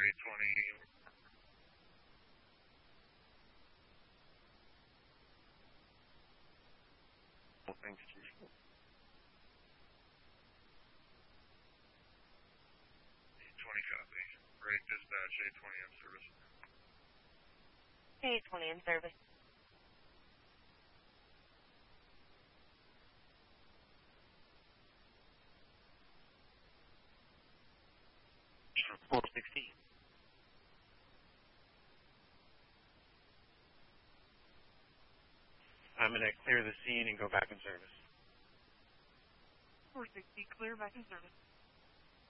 820. Thanks, Chief. 820 copy. Break dispatch, 820 in service. 820 in service. Sure, 460. I'm going to clear the scene and go back in service. 460, clear back in service.